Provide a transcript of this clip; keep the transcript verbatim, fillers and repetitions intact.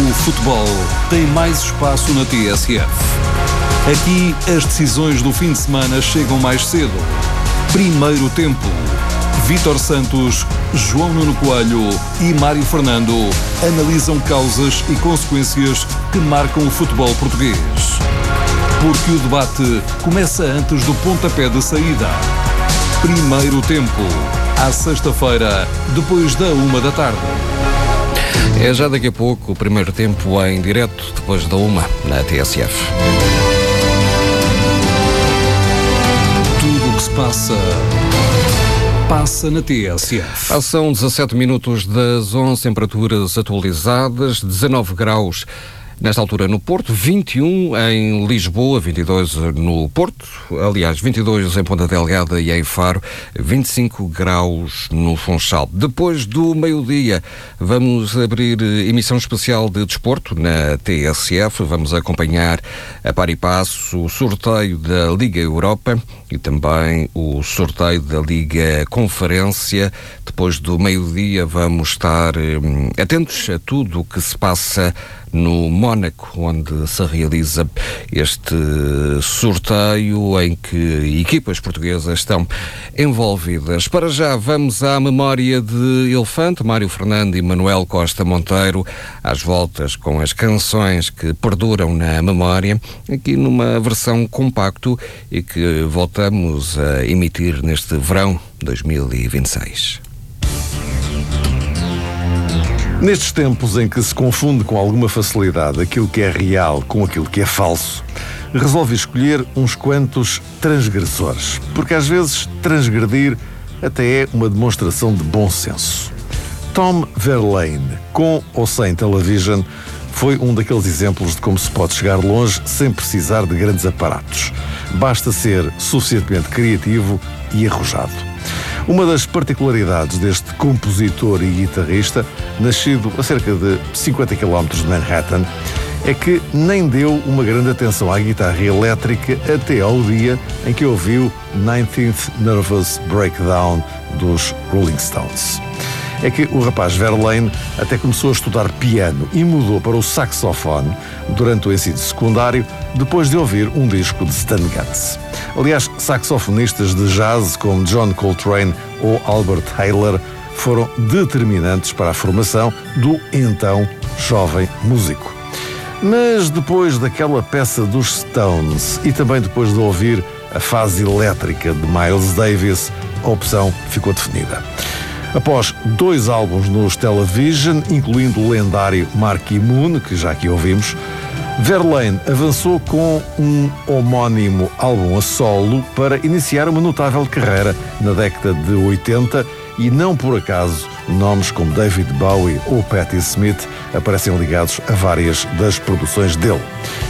O futebol tem mais espaço na T S F. Aqui as decisões do fim de semana chegam mais cedo. Primeiro tempo. Vítor Santos, João Nuno Coelho e Mário Fernando analisam causas e consequências que marcam o futebol português. Porque o debate começa antes do pontapé de saída. Primeiro tempo. À sexta-feira, depois da uma da tarde. É já daqui a pouco o primeiro tempo em direto, depois da uma, na T S F. Tudo o que se passa, passa na T S F. Passam dezassete minutos das onze, temperaturas atualizadas, dezanove graus nesta altura no Porto, vinte e um em Lisboa, vinte e dois no Porto, aliás, vinte e dois em Ponta Delgada e em Faro, vinte e cinco graus no Funchal. Depois do meio-dia, vamos abrir emissão especial de desporto na T S F. Vamos acompanhar a par e passo o sorteio da Liga Europa e também o sorteio da Liga Conferência. Depois do meio-dia, vamos estar hum, atentos a tudo o que se passa no Mónaco, onde se realiza este sorteio em que equipas portuguesas estão envolvidas. Para já vamos à memória de Elefante, Mário Fernando e Manuel Costa Monteiro, às voltas com as canções que perduram na memória, aqui numa versão compacto e que voltamos a emitir neste verão dois mil e vinte e seis. Nestes tempos em que se confunde com alguma facilidade aquilo que é real com aquilo que é falso, resolvi escolher uns quantos transgressores, porque às vezes transgredir até é uma demonstração de bom senso. Tom Verlaine, com ou sem television, foi um daqueles exemplos de como se pode chegar longe sem precisar de grandes aparatos. Basta ser suficientemente criativo e arrojado. Uma das particularidades deste compositor e guitarrista, nascido a cerca de cinquenta quilómetros de Manhattan, é que nem deu uma grande atenção à guitarra elétrica até ao dia em que ouviu nineteenth Nervous Breakdown dos Rolling Stones. É que o rapaz Verlaine até começou a estudar piano e mudou para o saxofone durante o ensino secundário, depois de ouvir um disco de Stan Getz. Aliás, saxofonistas de jazz como John Coltrane ou Albert Haler foram determinantes para a formação do então jovem músico. Mas depois daquela peça dos Stones e também depois de ouvir a fase elétrica de Miles Davis, a opção ficou definida. Após dois álbuns nos Television, incluindo o lendário Marquee Moon, que já aqui ouvimos, Verlaine avançou com um homónimo álbum a solo para iniciar uma notável carreira na década de oitenta e não por acaso nomes como David Bowie ou Patti Smith aparecem ligados a várias das produções dele.